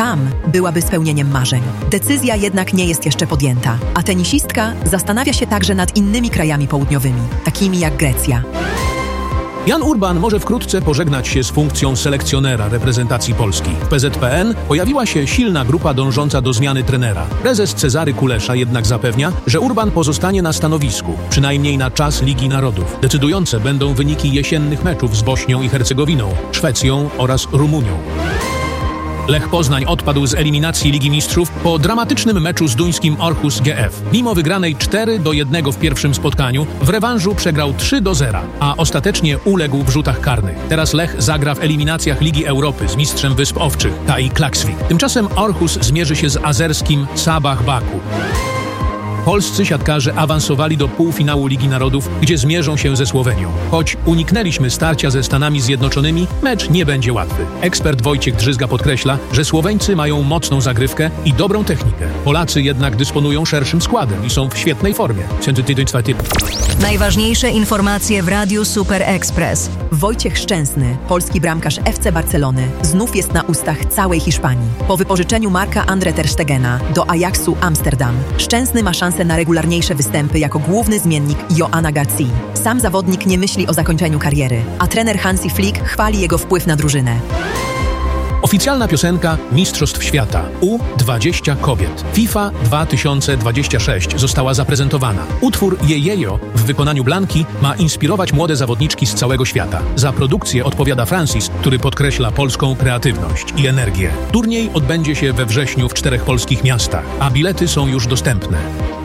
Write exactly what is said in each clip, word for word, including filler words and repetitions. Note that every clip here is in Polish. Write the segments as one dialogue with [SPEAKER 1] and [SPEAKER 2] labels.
[SPEAKER 1] Tam byłaby spełnieniem marzeń. Decyzja jednak nie jest jeszcze podjęta, a tenisistka zastanawia się także nad innymi krajami południowymi, takimi jak Grecja.
[SPEAKER 2] Jan Urban może wkrótce pożegnać się z funkcją selekcjonera reprezentacji Polski. W P Z P N pojawiła się silna grupa dążąca do zmiany trenera. Prezes Cezary Kulesza jednak zapewnia, że Urban pozostanie na stanowisku, przynajmniej na czas Ligi Narodów. Decydujące będą wyniki jesiennych meczów z Bośnią i Hercegowiną, Szwecją oraz Rumunią. Lech Poznań odpadł z eliminacji Ligi Mistrzów po dramatycznym meczu z duńskim Aarhus G F. Mimo wygranej cztery do jednego w pierwszym spotkaniu, w rewanżu przegrał trzy do zera, a ostatecznie uległ w rzutach karnych. Teraz Lech zagra w eliminacjach Ligi Europy z mistrzem Wysp Owczych, Kai Klaksvik. Tymczasem Aarhus zmierzy się z azerskim Sabah Baku. Polscy siatkarze awansowali do półfinału Ligi Narodów, gdzie zmierzą się ze Słowenią. Choć uniknęliśmy starcia ze Stanami Zjednoczonymi, mecz nie będzie łatwy. Ekspert Wojciech Drzyzga podkreśla, że Słoweńcy mają mocną zagrywkę i dobrą technikę. Polacy jednak dysponują szerszym składem i są w świetnej formie.
[SPEAKER 3] Najważniejsze informacje w Radiu Super Express.
[SPEAKER 1] Wojciech Szczęsny, polski bramkarz F C Barcelony, znów jest na ustach całej Hiszpanii. Po wypożyczeniu Marka Andre ter Stegena do Ajaxu Amsterdam, Szczęsny ma szansę na regularniejsze występy jako główny zmiennik Joana Garcia. Sam zawodnik nie myśli o zakończeniu kariery, a trener Hansi Flick chwali jego wpływ na drużynę.
[SPEAKER 2] Oficjalna piosenka Mistrzostw Świata U dwadzieścia kobiet FIFA dwa tysiące dwadzieścia sześć została zaprezentowana. Utwór Jejejo w wykonaniu Blanki ma inspirować młode zawodniczki z całego świata. Za produkcję odpowiada Francis, który podkreśla polską kreatywność i energię. Turniej odbędzie się we wrześniu w czterech polskich miastach, a bilety są już dostępne.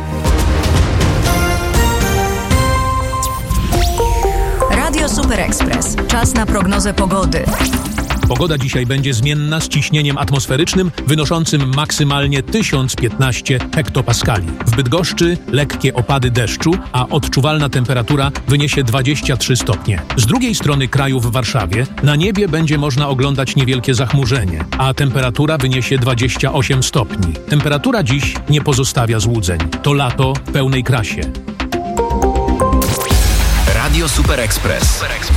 [SPEAKER 3] Radio Super Express. Czas na prognozę pogody.
[SPEAKER 2] Pogoda dzisiaj będzie zmienna z ciśnieniem atmosferycznym wynoszącym maksymalnie tysiąc piętnaście hektopaskali. W Bydgoszczy lekkie opady deszczu, a odczuwalna temperatura wyniesie dwadzieścia trzy stopnie. Z drugiej strony kraju w Warszawie na niebie będzie można oglądać niewielkie zachmurzenie, a temperatura wyniesie dwadzieścia osiem stopni. Temperatura dziś nie pozostawia złudzeń. To lato w pełnej krasie.
[SPEAKER 4] Radio Super Express.